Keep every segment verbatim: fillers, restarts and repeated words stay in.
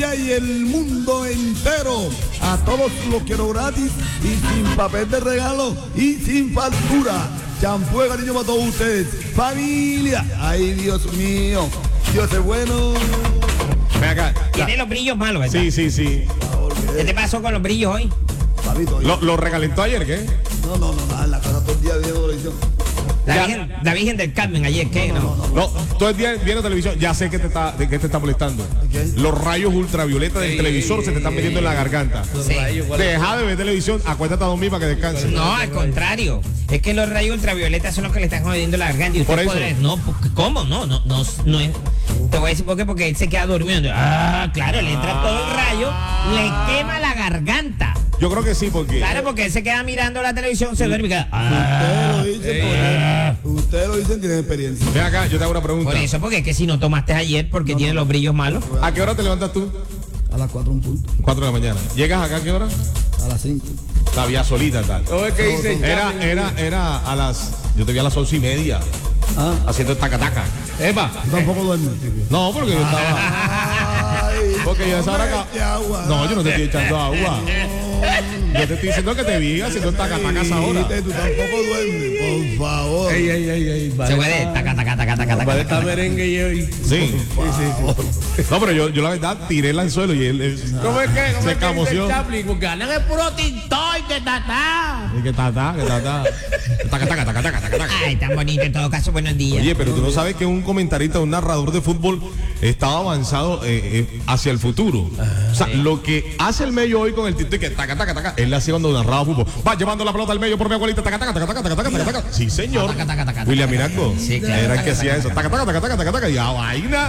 Colombia y el mundo entero. A todos los quiero gratis y sin papel de regalo y sin factura. Champú de cariño para todos ustedes. Familia. Ay, Dios mío. Dios es bueno. Ven acá. Tiene los brillos malos, ¿verdad? Sí, sí, sí. ¿Qué te pasó con los brillos hoy? Papito, ¿Lo, lo recalentó ayer, qué? No, no, no, nada, en la casa todo el día viendo televisión. La Ya. Virgen, la Virgen del Carmen ayer, ¿qué? No, no, no. No, todo el día viendo televisión. Ya sé que te está, de qué te está molestando. ¿Qué? Los rayos ultravioleta del televisor se te están metiendo en la garganta. Sí. Deja de ver televisión, acuéstate a dormir para que descanses. No, al contrario. Es que los rayos ultravioletas son los que le están jodiendo la garganta. Y usted Por eso. podrá- no, porque- ¿cómo? No, no, no, no es. Te voy a decir por qué, porque él se queda durmiendo. Ah, claro, le entra todo el rayo, le quema la garganta. Yo creo que sí, porque Claro, porque él se queda mirando la televisión, se duerme y queda. Ustedes Ah, lo dicen porque ustedes lo dicen, tienen experiencia. ven acá, yo te hago una pregunta. por eso, porque es que si no tomaste ayer, porque tiene los brillos malos. ¿A qué hora te levantas tú? A las cuatro un punto. Cuatro de la mañana. ¿Llegas acá a qué hora? A las cinco. La vía solita tal. ¿Cómo es que dice? Era, era, era a las. Yo te vi a las once y media Ah, haciendo taca-taca. Epa. tú tampoco duermes. No, porque yo estaba. Ay, Porque yo a esa hora hombre, que- qué agua. No, yo no te estoy echando agua. Yo te estoy diciendo que te vi haciendo taca-taca a esa hora. Tú tampoco duermes, por favor. Ey, ey, ey, ey. Se Vale, puede. Taca, taca, taca, taca, taca, vale, taca. está merengue y hoy. Sí. No, pero yo, yo la verdad tiré el anzuelo y él, él ¿Cómo es que? ¿Cómo se es que dice escamoció. el Chaplin? Porque ganan el puro tintoy que tatá. Y que ta, que ta, ta. Taca, taca, taca, taca, taca, taca. Ay, tan bonito. En todo caso, buenos días. Oye, pero tú no sabes que un comentarista, un narrador de fútbol estaba avanzado eh, eh, hacia el futuro. O sea, lo que hace el medio hoy con el tito y que taca, taca, taca, él le hacía cuando narraba fútbol. Va llevando la pelota al medio por mi abuelita, taca, taca, taca, taca, taca, taca, taca, taca. Sí, señor. Taca, taca, taca, taca, William taca, Miracco. taca. Sí, claro. Era el que hacía eso. Taca, taca, taca, taca, taca, taca, y a vaina.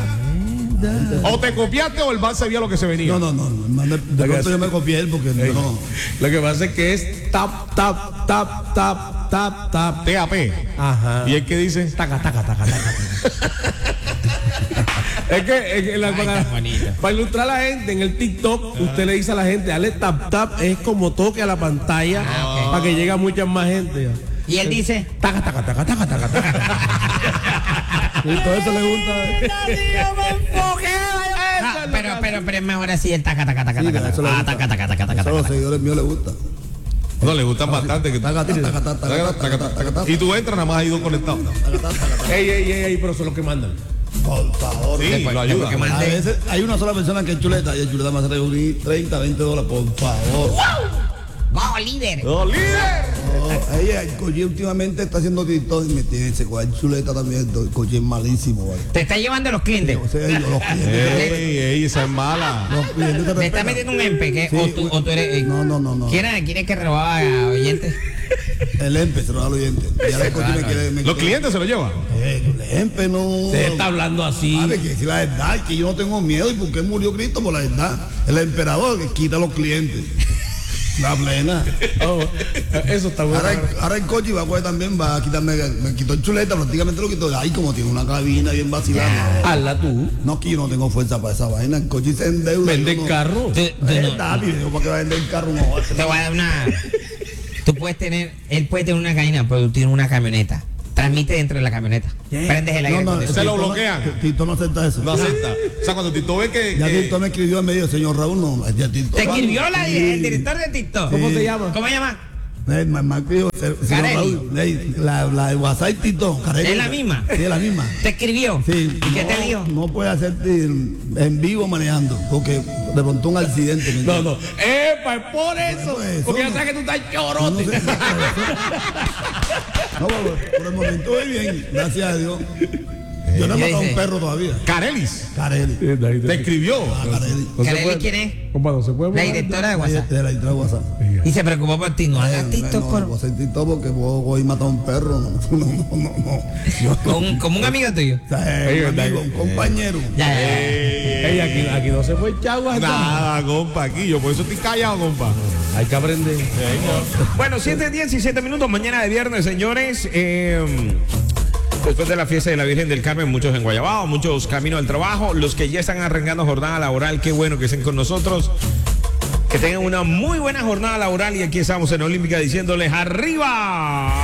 O te copiaste o el bar sabía lo que se venía. No, no, no. no, De, de pronto yo me copié él porque Ey. no. Lo que pasa es que es tap, tap, tap, tap, tap, tap. T A P. Ajá. ¿Y el que dice? Taca, taca, taca, taca. Es que, es que la- Ay, para, tan bonito. para ilustrar a la gente en el TikTok, usted le dice a la gente, dale tap tap, es como toque a la pantalla Ah, ok. para que llegue a mucha más gente. Y él dice. Taca, taca, taca, taca, taca, taca. Y todo eso le gusta. Ah, pero, pero, pero es mejor así el taca, taca, taca, Sí, taca, eso le taca. Ah, gusta. taca, taca, taca, taca, Eso a los taca. seguidores míos les gusta. No, le gustan bastante. Que Taca, taca, taca, taca, taca, taca, taca, taca. Y tú entras, nada más has ido conectado. Ey, ey, ey, ey, pero son los que mandan. Por favor. Sí, Después- lo ayuda. después que A mande- veces hay una sola persona que es chuleta y el chuleta me hace reunir treinta, veinte dólares, por favor. ¡Vamos, líder! ¡Oh, líder! No, ella, el coche últimamente está haciendo TikTok y me tiene ese cual chuleta también. El coche es malísimo, ¿vale? Te está llevando los clientes. O sea, yo, los clientes, Ey, ey, esa es mala. los clientes te Me está respetan. metiendo un empe, ¿qué? Sí, o, tú, o tú eres. eh, No, no, no, no. ¿Quién es, quién es que robaba a oyentes? El empe se lo da al oyente. Y ahora el coche me quiere. Me Los quiere- clientes se lo llevan. Eh, el empe no. Se está hablando así. Sabe que si la verdad, que yo no tengo miedo. ¿Y por qué murió Cristo? Por la verdad. El emperador que quita a los clientes. La plena. Oh, eso está bueno. Ahora, el- ahora el coche va a coger también, va a quitarme, me quitó el chuleta, prácticamente lo quitó. Ay, como tiene una cabina bien vacilada. Hazla tú. No, que yo no tengo fuerza para esa vaina. El coche se endeuda. Vende yo no- carro. Tú- tú Eh, no- está bien, ¿para qué va a vender el carro? No, te voy a dar una. Tú puedes tener. Él puede tener una cabina, pero tú tienes una camioneta. Transmite dentro de la camioneta. Prendes el aire. no, no, acondicionado. Se lo Tito no- bloquean. Tito no acepta eso. No acepta. O sea, cuando Tito ve que. Ya que- Tito me escribió en medio, señor Raúl, no, ya Tito. Te escribió la, Sí. el director de TikTok. ¿Cómo te llamas? ¿Cómo se llama? Eh, me- me escribió, se- señor Carelli. Raúl, eh, la, la de WhatsApp y Tito. Carelli. ¿Es la misma? Sí, es la misma. ¿Te escribió? Sí. ¿Y qué no, te dijo? No puede hacerte en vivo manejando, porque de pronto un accidente. ¿me No, entiendes? no. Epa, es por eso. Eso, Porque ya no. sabes que tú estás No, chorote. no sé. No, por, por el momento voy bien, gracias a Dios. Yo no he ¿qué matado a un dice? perro todavía. Carelis. Carelli. Te escribió. Ah, Carelli. No se ¿Carelli puede- quién es? Compa, no se puede La mover. directora de Ahí WhatsApp. está la directora de WhatsApp. Y se preocupó por ti. No hagas Eh, TikTok no, por- voy a hacer TikTok porque voy voy a matar a un perro. No, no, no, no. no. Yo- Como, como un amigo tuyo. O sea, eh, un amigo, un compañero. Ya, ya, ya. Ey, aquí, aquí no se fue chagua. Nada, compa, aquí. Yo por eso estoy callado, compa. Hay que aprender. Bueno, siete, diecisiete minutos, mañana de viernes, señores. Eh, después de la fiesta de la Virgen del Carmen, muchos en Guayabao, muchos camino al trabajo. Los que ya están arrancando jornada laboral, qué bueno que estén con nosotros. Que tengan una muy buena jornada laboral y aquí estamos en Olímpica diciéndoles ¡arriba!